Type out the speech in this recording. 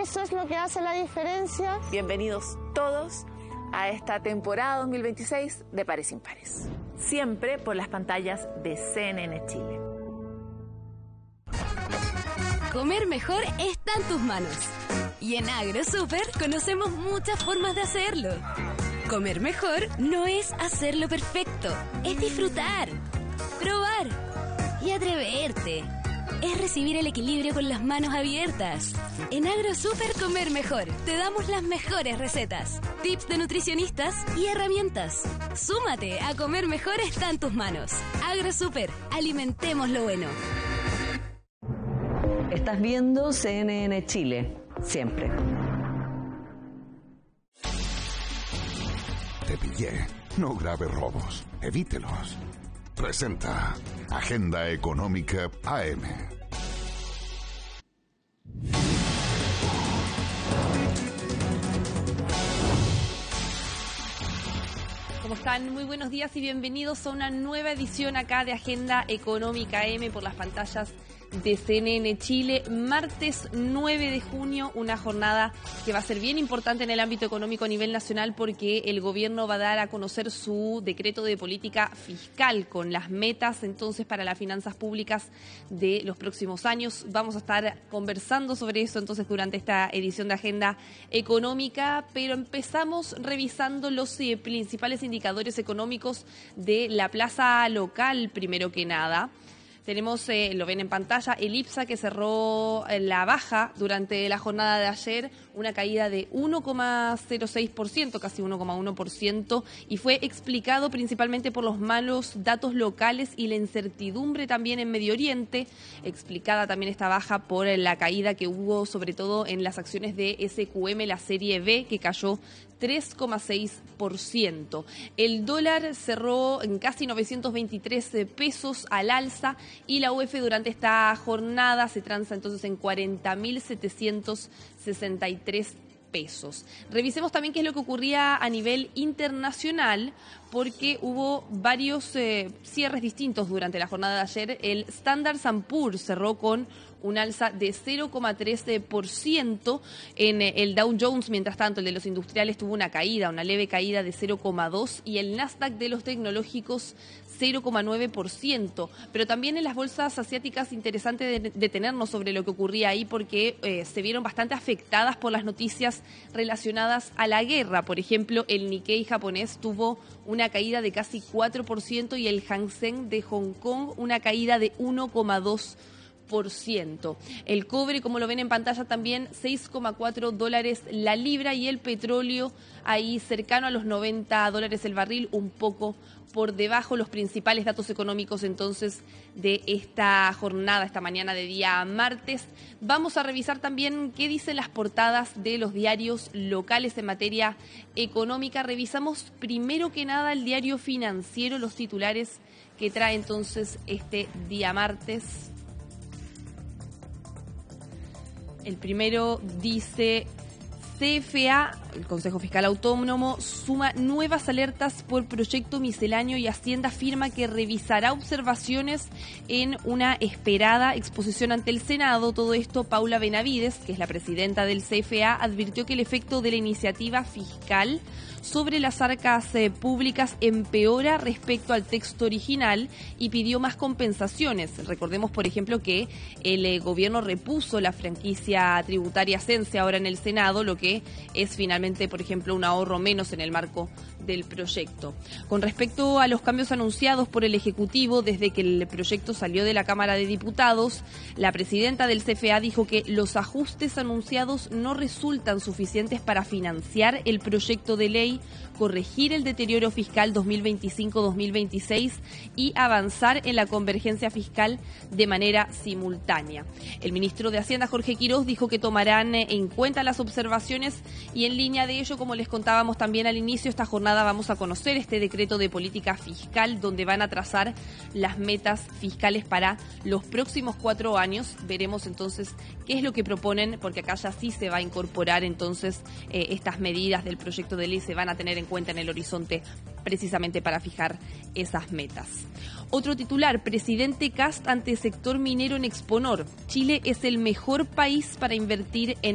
eso es lo que hace la diferencia. Bienvenidos todos a esta temporada 2026 de Pares Impares. Siempre por las pantallas de CNN Chile. Comer mejor está en tus manos. Y en AgroSuper conocemos muchas formas de hacerlo. Comer mejor no es hacerlo perfecto, es disfrutar, probar y atreverte. Es recibir el equilibrio con las manos abiertas. En AgroSuper Comer Mejor te damos las mejores recetas, tips de nutricionistas y herramientas. Súmate a Comer Mejor está en tus manos. AgroSuper, alimentemos lo bueno. Estás viendo CNN Chile, siempre. Te pillé. No grave robos. Evítelos. Presenta Agenda Económica AM. ¿Cómo están? Muy buenos días y bienvenidos a una nueva edición acá de Agenda Económica AM por las pantallas de CNN Chile. Martes 9 de junio, una jornada que va a ser bien importante en el ámbito económico a nivel nacional porque el gobierno va a dar a conocer su decreto de política fiscal con las metas entonces para las finanzas públicas de los próximos años. Vamos a estar conversando sobre eso entonces durante esta edición de Agenda Económica, pero empezamos revisando los principales indicadores económicos de la plaza local primero que nada. Tenemos, lo ven en pantalla, el IPSA que cerró la baja durante la jornada de ayer, una caída de 1,06%, casi 1,1%, y fue explicado principalmente por los malos datos locales y la incertidumbre también en Medio Oriente, explicada también esta baja por la caída que hubo sobre todo en las acciones de SQM, la serie B, que cayó 3,6%. El dólar cerró en casi 923 pesos al alza y la UF durante esta jornada se transa entonces en 40.763 pesos. Revisemos también qué es lo que ocurría a nivel internacional, porque hubo varios cierres distintos durante la jornada de ayer. El Standard & Poor's cerró con un alza de 0,13%. En el Dow Jones, mientras tanto, el de los industriales tuvo una leve caída de 0,2%, y el Nasdaq de los tecnológicos 0,9%. Pero también en las bolsas asiáticas, interesante detenernos sobre lo que ocurría ahí, porque se vieron bastante afectadas por las noticias relacionadas a la guerra. Por ejemplo, el Nikkei japonés tuvo una caída de casi 4% y el Hang Seng de Hong Kong una caída de 1,2%. El cobre, como lo ven en pantalla también, $6,4 la libra, y el petróleo ahí cercano a los $90 el barril, un poco por debajo. Los principales datos económicos entonces de esta jornada, esta mañana de día martes. Vamos a revisar también qué dicen las portadas de los diarios locales en materia económica. Revisamos primero que nada el diario Financiero, los titulares que trae entonces este día martes. El primero dice: CFA, el Consejo Fiscal Autónomo, suma nuevas alertas por proyecto misceláneo y Hacienda afirma que revisará observaciones en una esperada exposición ante el Senado. Todo esto, Paula Benavides, que es la presidenta del CFA, advirtió que el efecto de la iniciativa fiscal sobre las arcas públicas empeora respecto al texto original y pidió más compensaciones. Recordemos, por ejemplo, que el gobierno repuso la franquicia tributaria Sense ahora en el Senado, lo que es finalmente, por ejemplo, un ahorro menos en el marco del proyecto. Con respecto a los cambios anunciados por el Ejecutivo desde que el proyecto salió de la Cámara de Diputados, la presidenta del CFA dijo que los ajustes anunciados no resultan suficientes para financiar el proyecto de ley, corregir el deterioro fiscal 2025-2026 y avanzar en la convergencia fiscal de manera simultánea. El ministro de Hacienda, Jorge Quiroz, dijo que tomarán en cuenta las observaciones y en línea de ello, como les contábamos también al inicio, esta jornada vamos a conocer este decreto de política fiscal donde van a trazar las metas fiscales para los próximos 4 años. Veremos entonces qué es lo que proponen, porque acá ya sí se va a incorporar entonces estas medidas del proyecto de ley, se van a tener en cuenta en el horizonte precisamente para fijar esas metas. Otro titular: presidente Kast ante sector minero en Exponor. Chile es el mejor país para invertir en